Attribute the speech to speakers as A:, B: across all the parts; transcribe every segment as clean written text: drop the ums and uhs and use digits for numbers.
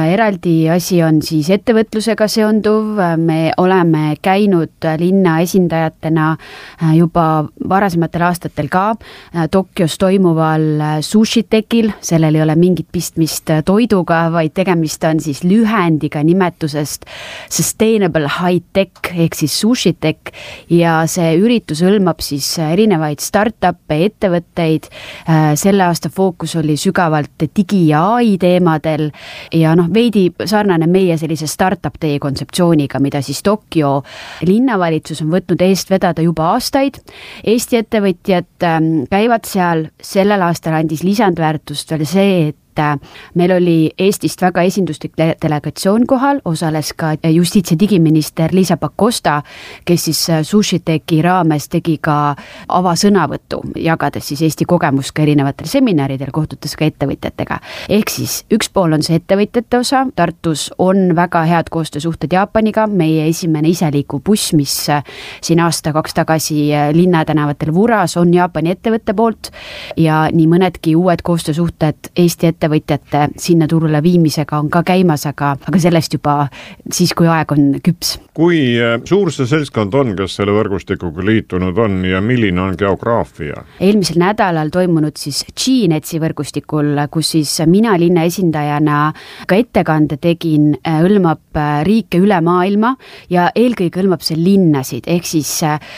A: eraldi asi on siis ettevõtlusega seonduv, me oleme käinud linna esindajatena juba varasematel aastatel ka Tokyos toimuval Sushi-Techil, sellel ei ole mingit pistmist toiduga, vaid tegemist on siis lühendiga nimetusest Sustainable High Tech ehk siis Sushi-Tech ja see üritus hõlmab siis erinevaid startup'e, ettevõtteid. Selle aasta fookus oli sügavalt digi- ja AI teemadel ja veidi sarnane meie sellise startup teie kontseptsiooniga, mida siis Tokyo linnavalitsus on võtnud eest vedada juba aastaid. Eesti ettevõtjad käivad seal, sellel aastal andis lisandväärtust veel see, et meil oli Eestist väga esinduslik delegatsioon kohal, osales ka justiits- ja digiminister Liisa Pakosta, kes siis Sushi-Techi raames tegi ka avasõnavõttu, jagades siis Eesti kogemust ka erinevatel seminaridel, kohtutes ka ettevõtjatega. Ehk siis üks pool on see ettevõtjate osa, Tartus on väga head koostöösuhted Jaapaniga, meie esimene iseliikuv buss, mis siin aasta-kaks tagasi linnatänavatel vuras, on Jaapani ettevõtte poolt ja nii mõnedki uued koostöösuhted Eesti ettevõtjate sinna turule viimisega on ka käimas, aga sellest juba siis, kui aeg on küps.
B: Kui suur see seltskond on, kes selle võrgustikuga liitunud on ja milline on geograafia?
A: Eelmisel nädalal toimunud siis G-Netsi võrgustikul, kus siis mina linna esindajana ka ettekande tegin, hõlmab riike üle maailma ja eelkõige hõlmab see linnasid, ehk siis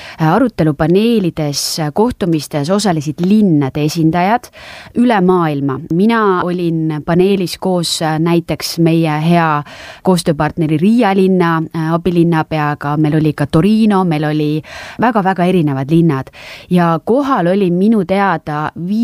A: arutelupaneelides, kohtumistes osalesid linnade esindajad üle maailma. Mina olin paneelis koos näiteks meie hea koostööpartneri Riia linna abilinnapeaga, meil oli ka Torino, meil oli väga-väga erinevad linnad ja kohal oli minu teada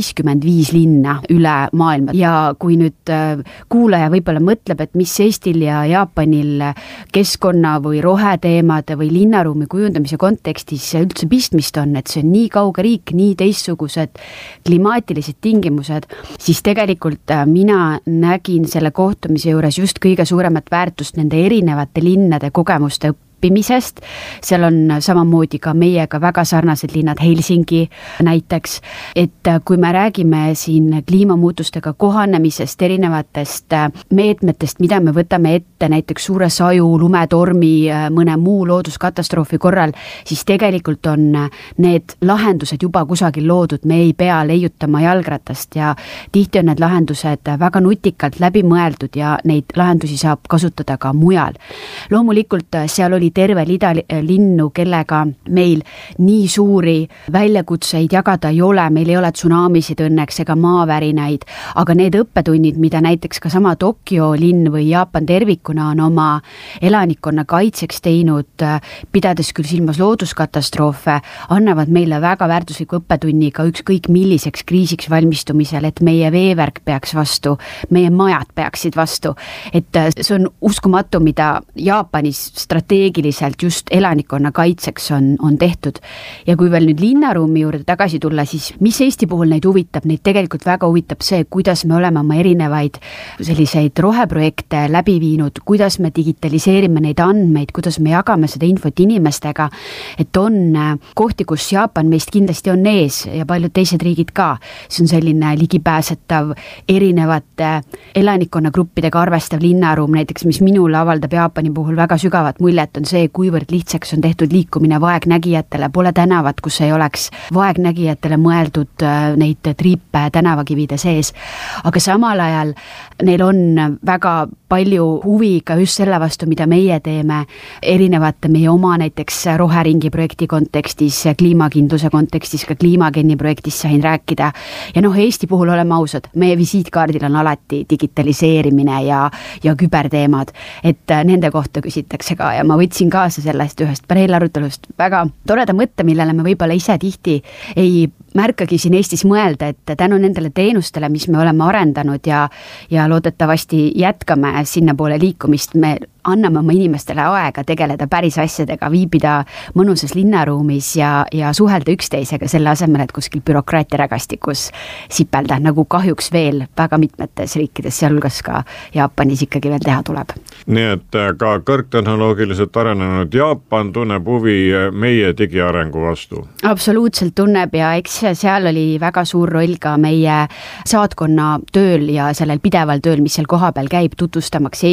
A: 55 linna üle maailma ja kui nüüd kuulaja võib-olla mõtleb, et mis Eestil ja Jaapanil keskkonna või roheteemade või linnaruumi kujundamise kontekstis üldse pistmist on, et see on nii kauge riik, nii teistsugused klimaatilised tingimused, siis tegelikult mina nägin selle kohtumise juures just kõige suuremat väärtust nende erinevate linnade kogemuste õppimisest. Seal on samamoodi ka meiega väga sarnased linnad, Helsingi näiteks, et kui me räägime siin kliimamuutustega kohanemisest, erinevatest meetmetest, mida me võtame ette näiteks suure saju, lumetormi, mõne muu looduskatastroofi korral, siis tegelikult on need lahendused juba kusagil loodud, me ei pea leiutama jalgratast ja tihti on need lahendused väga nutikalt läbi mõeldud ja neid lahendusi saab kasutada ka mujal. Loomulikult seal oli terve lida linnu, kellega meil nii suuri väljakutseid jagada ei ole, meil ei ole tsunamisid õnneks ega maavärinaid, aga need õppetunnid, mida näiteks ka sama Tokyo linn või Jaapan tervikuna on oma elanikkonna kaitseks teinud, pidades küll silmas looduskatastroofe, annavad meile väga väärtusliku õppetunni ka ükskõik milliseks kriisiks valmistumisel, et meie veevärk peaks vastu, meie majad peaksid vastu, et see on uskumatu, mida Jaapanis strateegiliselt just elanikkonna kaitseks on tehtud. Ja kui veel nüüd linnaruumi juurde tagasi tulla, siis mis Eesti puhul neid huvitab, neid tegelikult väga huvitab see, kuidas me oleme oma erinevaid selliseid roheprojekte läbi viinud, kuidas me digitaliseerime neid andmeid, kuidas me jagame seda infot inimestega, et on kohti, kus Jaapan meist kindlasti on ees ja paljud teised riigid ka. See on selline ligipääsetav erinevate elanikkonnagruppidega arvestav linnaruum, näiteks mis minule avaldab Jaapani puhul väga sügavat muljet, on see, kuivõrd lihtsaks on tehtud liikumine vaegnägijatele, pole tänavat, kus ei oleks vaegnägijatele mõeldud neid triipe tänavakivide sees, aga samal ajal neil on väga palju huvi ka just selle vastu, mida meie teeme erinevate meie oma näiteks roheringi projekti kontekstis, kliimakindluse kontekstis, ka kliimagenni projektis sain rääkida ja Eesti puhul oleme ausad, meie visiitkaardil on alati digitaliseerimine ja küberteemad, et nende kohta küsitakse ka ja ma võtsin kaasa sellest ühest paneelarutelust väga toreda mõtte, millele me võib-olla ise tihti ei märkagi siin Eestis mõelda, et tänu nendele teenustele, mis me oleme arendanud ja loodetavasti jätkame sinna poole liikumist, me anname oma inimestele aega tegeleda päris asjadega, viibida mõnusas linnaruumis ja suhelda üksteisega selle asemel, et kuskil bürokraatia rägastikus sipelda, nagu kahjuks veel väga mitmetes riikides, sealhulgas ka Jaapanis ikkagi veel teha tuleb.
B: Nii et ka kõrgtehnoloogiliselt arenenud Jaapan tunneb huvi meie digiarengu vastu?
A: Absoluutselt tunneb ja eks seal oli väga suur roll ka meie saatkonna tööl ja sellel pideval tööl, mis seal kohapeal käib, tutvustamaks